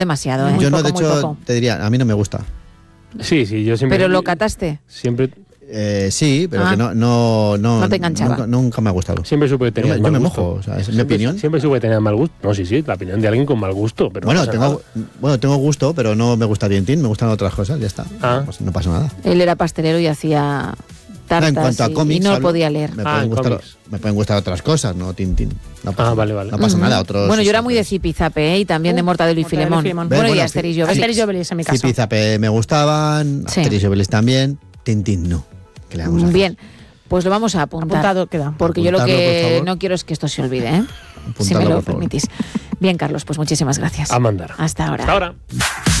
demasiado, ¿eh? Yo Muy no, de poco, muy hecho, poco. te diría, a mí no me gusta. Sí, yo siempre... ¿Pero lo cataste? Siempre Sí, pero Ah. que no te enganchaba. Nunca me ha gustado. supe que tenías Yo mal me gusto. mojo, o sea, es mi opinión. Siempre supe que tenías mal gusto. No, sí, la opinión de alguien con mal gusto. Pero Bueno, no pasa nada. tengo gusto, pero no me gusta Tintín, me gustan otras cosas, ya está. Ah. Pues no pasa nada. Él era pastelero y hacía tartas En cuanto a y cómics, no hablo, podía leer. Me en cómics. pueden gustar otras cosas, no Tintín. No pasa, vale. No pasa nada. Ujú. Otros, Bueno, yo era muy de Zipizape, ¿eh? Y también de Mortadelo y Mortadelo y Filemón. Filemón. Bueno, y Bueno, Asterix y Obelix. Asterix y Obelix en mi caso. Zipi y Zape me gustaban, Sí. Asterix y Obelix también, Tintín no. ¿Qué le vamos a hacer? Bien, pues lo vamos a apuntar. Apuntado queda. Porque yo lo Apuntarlo, por que favor. no quiero es que esto se olvide, ¿eh? Si me Apuntarlo, lo por favor. permitís. Bien, Carlos, pues muchísimas gracias. A mandar. Hasta ahora. Hasta ahora.